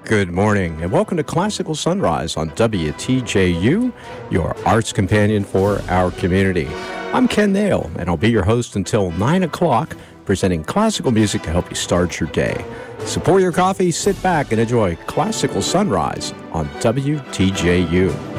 Good morning, and welcome to Classical Sunrise on WTJU, your arts companion for our community. I'm Ken Nail, and I'll be your host until 9 o'clock, presenting classical music to help you start your day. So pour your coffee, sit back, and enjoy Classical Sunrise on WTJU.